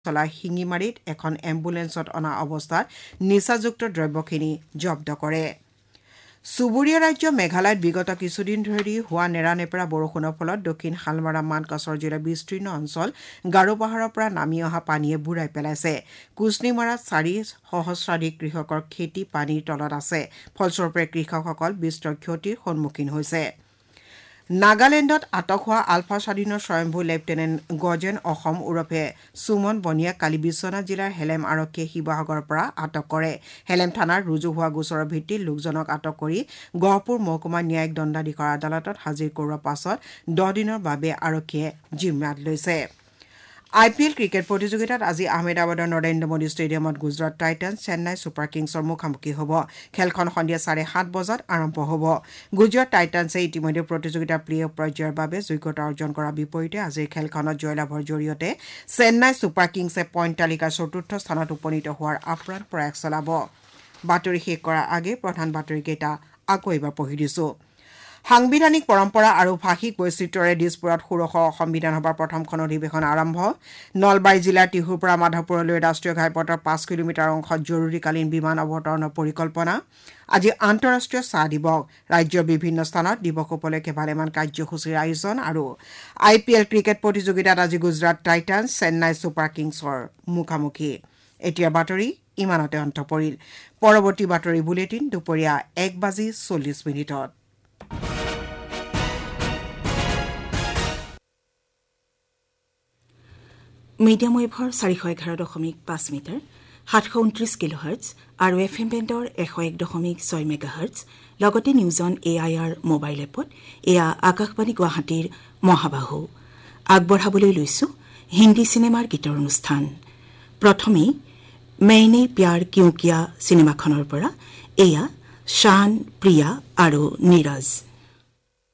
চলা শিঙিমাৰীত এখন এম্বুলেন্সত অনা অৱস্থাত নিচাযুক্ত দ্ৰব্যখিনি জব্দ কৰে। চুবুৰীয়া ৰাজ্য মেঘালয়ত বিগত কিছুদিন ধৰি হোৱা নেৰানেপেৰা বৰষুণৰ ফলত দক্ষিণ শালমাৰা মানকাছৰ জিলাৰ বিস্তীৰ্ণ অঞ্চল গাৰো পাহাৰৰ পৰা নামি অহা পানীয়ে বুৰাই পেলাইছে। কুচনিমাৰাত 4 সহস্ৰাধিক কৃষকৰ খেতি পানীৰ তলত আছে। ফলস্বৰূপে কৃষকসকল বিস্তৰ ক্ষতিৰ সন্মুখীন হৈছে। নাগালেণ্ডত আটক হোৱা আলফা স্বাধীনৰ স্বয়ম্ভূ লেফটেনেণ্ট গজেন অসম ওৰফে সুমন বনিয়াক কালি বিশ্বনাথ জিলাৰ হেলেম আৰক্ষীয়ে শিৱসাগৰৰ পৰা আটক কৰে। হেলেম থানাৰ ৰুজু হোৱা গোচৰৰ ভিত্তিত লোকজনক আটক কৰি গহপুৰ মহকুমা ন্যায়িক দণ্ডাধীশৰ আদালতত হাজিৰ কৰোৱাৰ পাছত 10 দিনৰ বাবে আৰক্ষীয়ে জিম্মাত লৈছে। IPL ক্ৰিকেট প্ৰতিযোগিতাত আজি আহমেদাবাদৰ নৰেন্দ্ৰ মোদী ষ্টেডিয়ামত গুজৰাট টাইটান্ছ চেন্নাই ছুপাৰ কিংছৰ মুখামুখি হ'ব। খেলখন সন্ধিয়া 7:30 বজাত আৰম্ভ হ'ব। গুজৰাট টাইটান্ছে ইতিমধ্যে প্ৰতিযোগিতাৰ প্লে অফ পৰ্যায়ৰ বাবে যোগ্যতা অৰ্জন কৰাৰ বিপৰীতে আজিৰ খেলখনত জয়লাভৰ জৰিয়তে চেন্নাই ছুপাৰ কিংছে পইণ্ট তালিকাৰ 4ৰ্থ স্থানত উপনীত হোৱাৰ আপ্ৰাণ প্ৰয়াস চলাব। বাতৰি শেষ কৰাৰ আগে প্ৰধান বাতৰিকেইটা আকৌ এবাৰ পঢ়ি দিছো। সাংবিধানিক পৰম্পৰা আৰু ভাষিক বৈচিত্ৰ্যৰে দিছপুৰত ষোড়শ সংবিধান সভাৰ প্ৰথমখন অধিৱেশন আৰম্ভ। নলবাৰী জিলাৰ টিহুৰ পৰা মাধৱপুৰলৈ ৰাষ্ট্ৰীয় ঘাইপথৰ 5 কিলোমিটাৰ অংশত জৰুৰীকালীন বিমান অৱতৰণৰ পৰিকল্পনা। আজি আন্তঃৰাষ্ট্ৰীয় চাহ দিৱস। ৰাজ্যৰ বিভিন্ন স্থানত দিৱস উপলক্ষে ভালেমান কাৰ্যসূচীৰ আয়োজন। আৰু IPL ক্ৰিকেট প্ৰতিযোগিতাত আজি গুজৰাট টাইটান্ছ চেন্নাই ছুপাৰ কিংছৰ মুখামুখি। এতিয়া বাতৰি ইমানতে অন্ত পৰিল। পৰৱৰ্তী বাতৰি বুলেটিন দুপৰীয়া 1:40 মিডিয়াম ৱেভৰ 411.5 মিটাৰ 729 কিলোহাৰ্টজ আৰু FM বেণ্ডৰ 101.6 মেগাহাৰ্টজ লগতে নিউজন AIR মোবাইল এপত এয়া আকাশবাণী গুৱাহাটীৰ মহাবাহু। আগবঢ়াবলৈ লৈছো হিন্দী চিনেমাৰ গীতৰ অনুষ্ঠান। প্ৰথমেই মেইনে প্যাৰ কিউ কিয়া চিনেমাখনৰ পৰা এয়া শান, প্ৰিয়া আৰু নীৰজ।